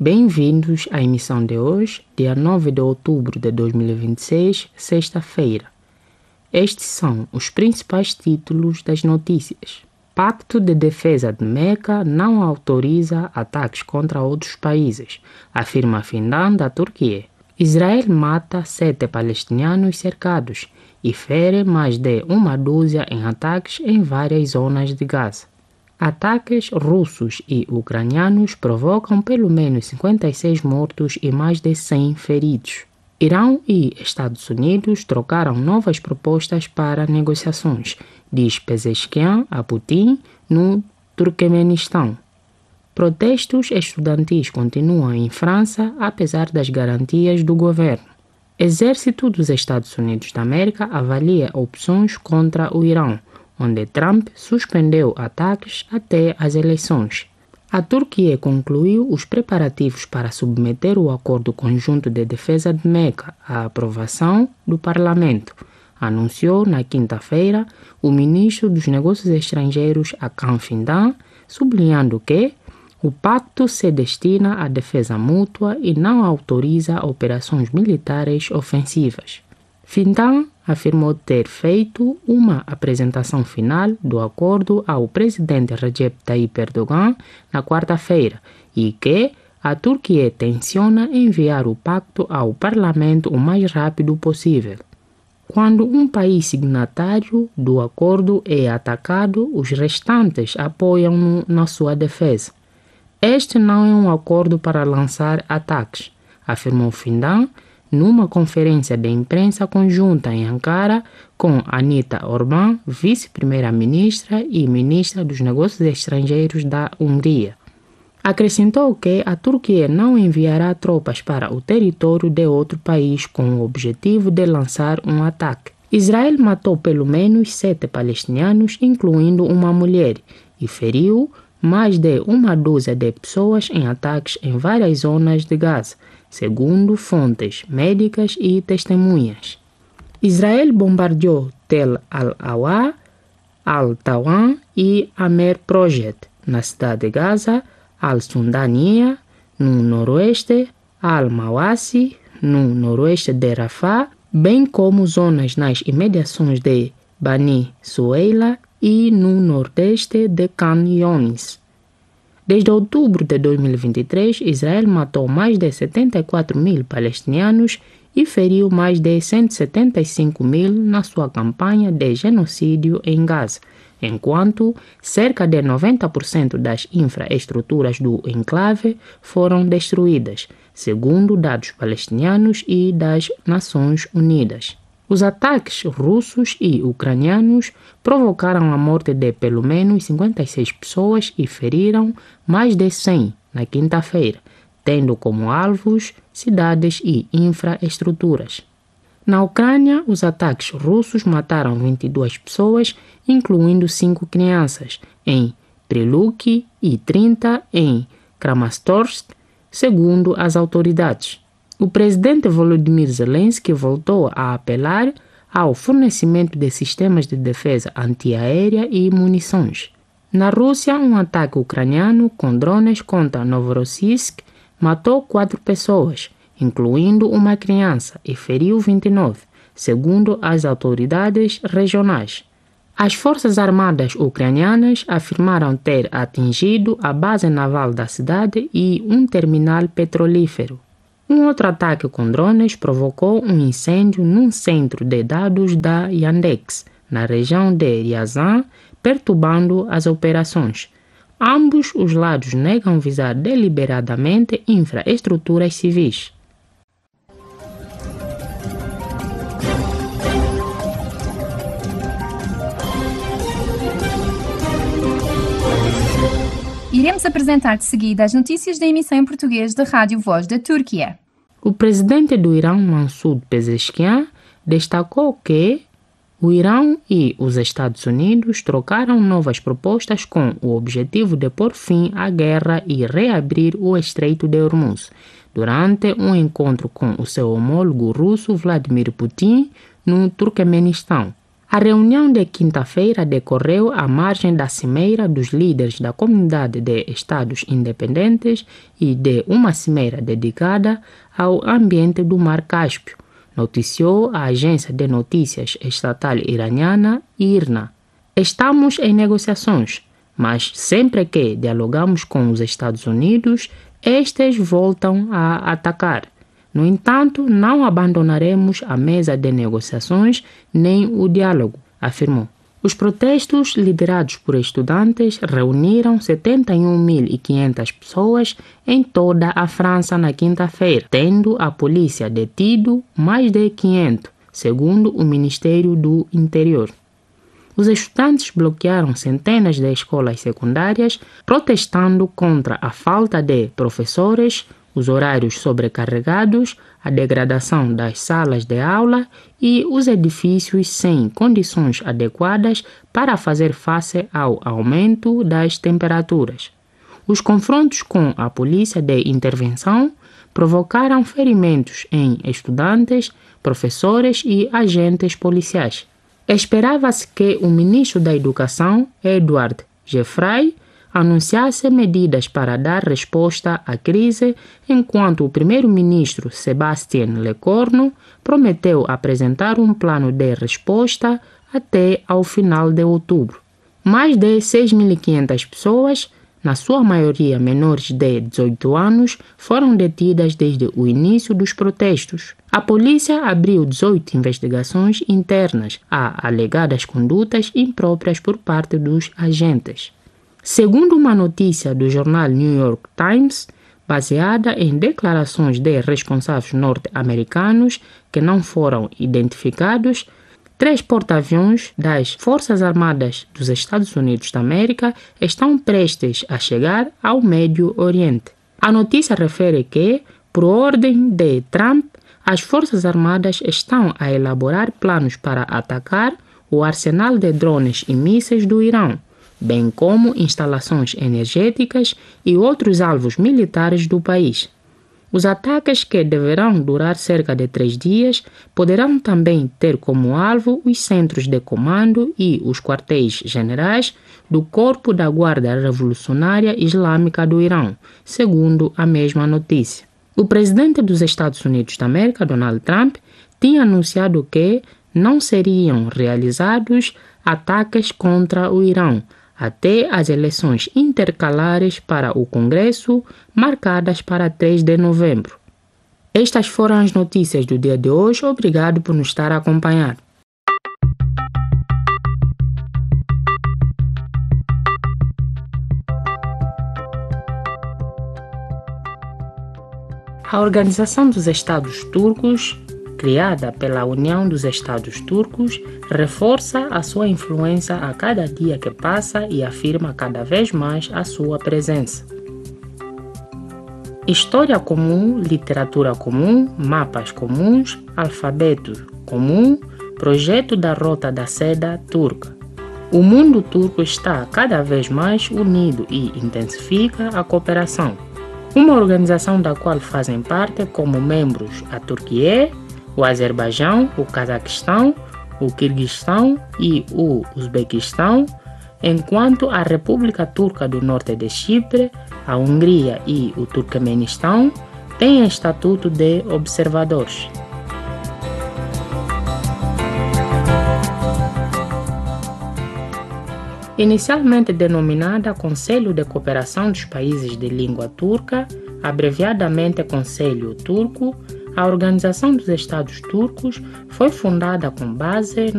Bem-vindos à emissão de hoje, dia 9 de outubro de 2026, sexta-feira. Estes são os principais títulos das notícias. Pacto de Defesa de Meca não autoriza ataques contra outros países, afirma Findan da Turquia. Israel mata 7 palestinianos cercados e fere mais de uma dúzia em ataques em várias zonas de Gaza. Ataques russos e ucranianos provocam pelo menos 56 mortos e mais de 100 feridos. Irão e Estados Unidos trocaram novas propostas para negociações, diz Pezeshkian a Putin, no Turquemenistão. Protestos estudantis continuam em França, apesar das garantias do governo. Exército dos Estados Unidos da América avalia opções contra o Irão, onde Trump suspendeu ataques até as eleições. A Turquia concluiu os preparativos para submeter o Acordo Conjunto de Defesa de Meca à aprovação do Parlamento, anunciou na quinta-feira o ministro dos Negócios Estrangeiros Hakan Fidan, sublinhando que o pacto se destina à defesa mútua e não autoriza operações militares ofensivas. Fidan afirmou ter feito uma apresentação final do acordo ao presidente Recep Tayyip Erdogan na quarta-feira e que a Turquia tenciona enviar o pacto ao parlamento o mais rápido possível. Quando um país signatário do acordo é atacado, os restantes apoiam-no na sua defesa. Este não é um acordo para lançar ataques, afirmou Fidan numa conferência de imprensa conjunta em Ankara com Anita Orban, vice-primeira-ministra e ministra dos Negócios Estrangeiros da Hungria. Acrescentou que a Turquia não enviará tropas para o território de outro país com o objetivo de lançar um ataque. Israel matou pelo menos 7 palestinianos, incluindo uma mulher, e feriu mais de uma dúzia de pessoas em ataques em várias zonas de Gaza, segundo fontes médicas e testemunhas. Israel bombardeou Tel Al-Awa, Al-Tawan e Amer Project, na cidade de Gaza, Al-Sundania, no noroeste, Al-Mawasi, no noroeste de Rafah, bem como zonas nas imediações de Bani Sueila e no nordeste de Khan Younis. Desde outubro de 2023, Israel matou mais de 74 mil palestinianos e feriu mais de 175 mil na sua campanha de genocídio em Gaza, enquanto cerca de 90% das infraestruturas do enclave foram destruídas, segundo dados palestinianos e das Nações Unidas. Os ataques russos e ucranianos provocaram a morte de pelo menos 56 pessoas e feriram mais de 100 na quinta-feira, tendo como alvos cidades e infraestruturas. Na Ucrânia, os ataques russos mataram 22 pessoas, incluindo 5 crianças, em Priluk e 30 em Kramatorsk, segundo as autoridades. O presidente Volodymyr Zelensky voltou a apelar ao fornecimento de sistemas de defesa antiaérea e munições. Na Rússia, um ataque ucraniano com drones contra Novorossiysk matou 4 pessoas, incluindo uma criança, e feriu 29, segundo as autoridades regionais. As Forças Armadas ucranianas afirmaram ter atingido a base naval da cidade e um terminal petrolífero. Um outro ataque com drones provocou um incêndio num centro de dados da Yandex, na região de Ryazan, perturbando as operações. Ambos os lados negam visar deliberadamente infraestruturas civis. Iremos apresentar de seguida as notícias da emissão em português da Rádio Voz da Turquia. O presidente do Irão, Masoud Pezeshkian, destacou que o Irão e os Estados Unidos trocaram novas propostas com o objetivo de pôr fim à guerra e reabrir o Estreito de Hormuz, durante um encontro com o seu homólogo russo Vladimir Putin no Turquemenistão. A reunião de quinta-feira decorreu à margem da cimeira dos líderes da Comunidade de Estados Independentes e de uma cimeira dedicada ao ambiente do Mar Cáspio, noticiou a agência de notícias estatal iraniana IRNA. Estamos em negociações, mas sempre que dialogamos com os Estados Unidos, estes voltam a atacar. No entanto, não abandonaremos a mesa de negociações nem o diálogo, afirmou. Os protestos liderados por estudantes reuniram 71.500 pessoas em toda a França na quinta-feira, tendo a polícia detido mais de 500, segundo o Ministério do Interior. Os estudantes bloquearam centenas de escolas secundárias, protestando contra a falta de professores, os horários sobrecarregados, a degradação das salas de aula e os edifícios sem condições adequadas para fazer face ao aumento das temperaturas. Os confrontos com a polícia de intervenção provocaram ferimentos em estudantes, professores e agentes policiais. Esperava-se que o ministro da Educação, Edouard Geoffroy, anunciasse medidas para dar resposta à crise, enquanto o primeiro-ministro Sébastien Lecornu prometeu apresentar um plano de resposta até ao final de outubro. Mais de 6.500 pessoas, na sua maioria menores de 18 anos, foram detidas desde o início dos protestos. A polícia abriu 18 investigações internas a alegadas condutas impróprias por parte dos agentes. Segundo uma notícia do jornal New York Times, baseada em declarações de responsáveis norte-americanos que não foram identificados, 3 porta-aviões das Forças Armadas dos Estados Unidos da América estão prestes a chegar ao Médio Oriente. A notícia refere que, por ordem de Trump, as Forças Armadas estão a elaborar planos para atacar o arsenal de drones e mísseis do Irão, bem como instalações energéticas e outros alvos militares do país. Os ataques, que deverão durar cerca de 3 dias, poderão também ter como alvo os centros de comando e os quartéis generais do Corpo da Guarda Revolucionária Islâmica do Irão, segundo a mesma notícia. O presidente dos Estados Unidos da América, Donald Trump, tinha anunciado que não seriam realizados ataques contra o Irão até as eleições intercalares para o Congresso, marcadas para 3 de novembro. Estas foram as notícias do dia de hoje. Obrigado por nos estar a acompanhar. A Organização dos Estados Turcos, criada pela União dos Estados Turcos, reforça a sua influência a cada dia que passa e afirma cada vez mais a sua presença. História comum, literatura comum, mapas comuns, alfabeto comum, projeto da Rota da Seda turca. O mundo turco está cada vez mais unido e intensifica a cooperação. Uma organização da qual fazem parte como membros a Turquia, o Azerbaijão, o Cazaquistão, o Quirguistão e o Uzbequistão, enquanto a República Turca do Norte de Chipre, a Hungria e o Turquemenistão têm estatuto de observadores. Inicialmente denominada Conselho de Cooperação dos Países de Língua Turca, abreviadamente Conselho Turco, a Organização dos Estados Turcos foi fundada com base